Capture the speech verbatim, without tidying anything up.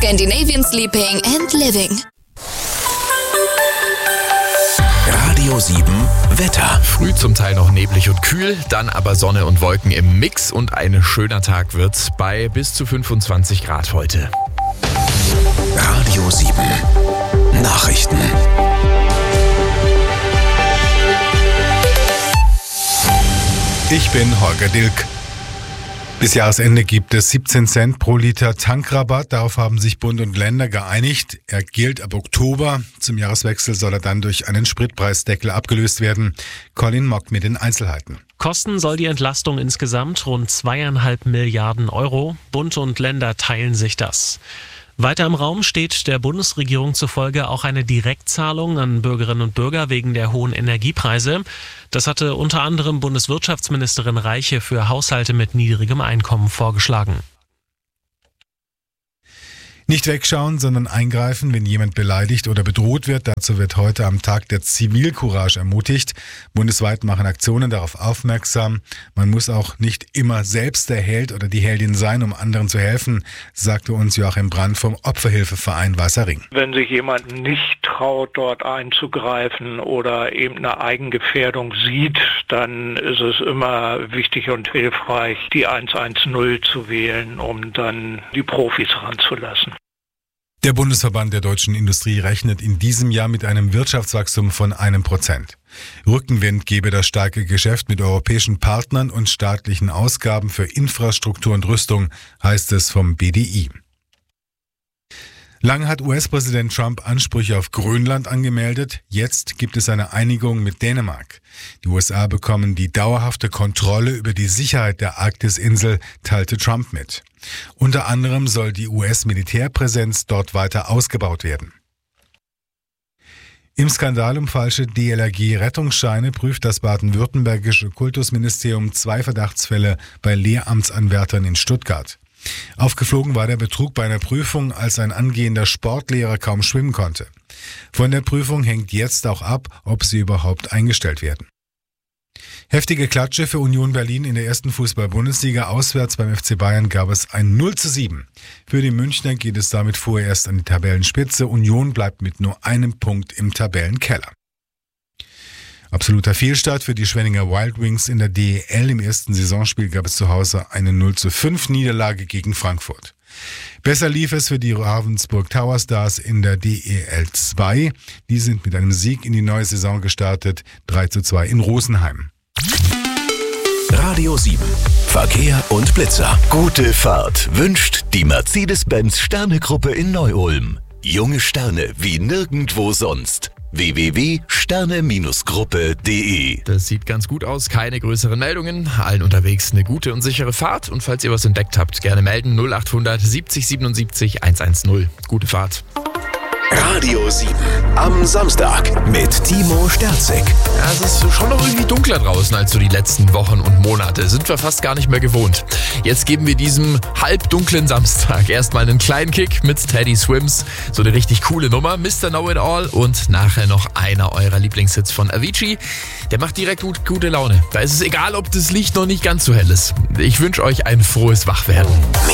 Scandinavian Sleeping and Living. Radio sieben Wetter. Früh zum Teil noch neblig und kühl, dann aber Sonne und Wolken im Mix und ein schöner Tag wird's bei bis zu fünfundzwanzig Grad heute. Radio sieben Nachrichten. Ich bin Holger Dilk. Bis Jahresende gibt es siebzehn Cent pro Liter Tankrabatt. Darauf haben sich Bund und Länder geeinigt. Er gilt ab Oktober. Zum Jahreswechsel soll er dann durch einen Spritpreisdeckel abgelöst werden. Colin Mock mit den Einzelheiten. Kosten soll die Entlastung insgesamt rund zweieinhalb Milliarden Euro. Bund und Länder teilen sich das. Weiter im Raum steht der Bundesregierung zufolge auch eine Direktzahlung an Bürgerinnen und Bürger wegen der hohen Energiepreise. Das hatte unter anderem Bundeswirtschaftsministerin Reiche für Haushalte mit niedrigem Einkommen vorgeschlagen. Nicht wegschauen, sondern eingreifen, wenn jemand beleidigt oder bedroht wird. Dazu wird heute am Tag der Zivilcourage ermutigt. Bundesweit machen Aktionen darauf aufmerksam. Man muss auch nicht immer selbst der Held oder die Heldin sein, um anderen zu helfen, sagte uns Joachim Brandt vom Opferhilfeverein Weißer Ring. Wenn sich jemand nicht traut, dort einzugreifen oder eben eine Eigengefährdung sieht, dann ist es immer wichtig und hilfreich, die eins eins null zu wählen, um dann die Profis ranzulassen. Der Bundesverband der deutschen Industrie rechnet in diesem Jahr mit einem Wirtschaftswachstum von einem Prozent. Rückenwind gebe das starke Geschäft mit europäischen Partnern und staatlichen Ausgaben für Infrastruktur und Rüstung, heißt es vom B D I. Lange hat U S-Präsident Trump Ansprüche auf Grönland angemeldet. Jetzt gibt es eine Einigung mit Dänemark. Die U S A bekommen die dauerhafte Kontrolle über die Sicherheit der Arktisinsel, teilte Trump mit. Unter anderem soll die U S-Militärpräsenz dort weiter ausgebaut werden. Im Skandal um falsche D L R G-Rettungsscheine prüft das baden-württembergische Kultusministerium zwei Verdachtsfälle bei Lehramtsanwärtern in Stuttgart. Aufgeflogen war der Betrug bei einer Prüfung, als ein angehender Sportlehrer kaum schwimmen konnte. Von der Prüfung hängt jetzt auch ab, ob sie überhaupt eingestellt werden. Heftige Klatsche für Union Berlin in der ersten Fußball-Bundesliga. Auswärts beim F C Bayern gab es ein null zu sieben. Für die Münchner geht es damit vorerst an die Tabellenspitze. Union bleibt mit nur einem Punkt im Tabellenkeller. Absoluter Fehlstart für die Schwenninger Wild Wings in der D E L. Im ersten Saisonspiel gab es zu Hause eine null zu fünf Niederlage gegen Frankfurt. Besser lief es für die Ravensburg Tower Stars in der D E L zwei. Die sind mit einem Sieg in die neue Saison gestartet, drei zu zwei in Rosenheim. Radio sieben Verkehr und Blitzer. Gute Fahrt wünscht die Mercedes-Benz Sterne-Gruppe in Neu-Ulm. Junge Sterne wie nirgendwo sonst. w w w punkt sterne Gruppe punkt de. Das sieht ganz gut aus, keine größeren Meldungen. Allen unterwegs eine gute und sichere Fahrt. Und falls ihr was entdeckt habt, gerne melden null achthundert siebzig siebenundsiebzig hundertzehn. Gute Fahrt. Radio sieben am Samstag mit Timo Sterzig. Ja, es ist schon noch irgendwie dunkler draußen als so die letzten Wochen und Monate. Sind wir fast gar nicht mehr gewohnt. Jetzt geben wir diesem halbdunklen Samstag erstmal einen kleinen Kick mit Teddy Swims. So eine richtig coole Nummer, Mister Know-It-All. Und nachher noch einer eurer Lieblingshits von Avicii. Der macht direkt gut, gute Laune. Da ist es egal, ob das Licht noch nicht ganz so hell ist. Ich wünsche euch ein frohes Wachwerden.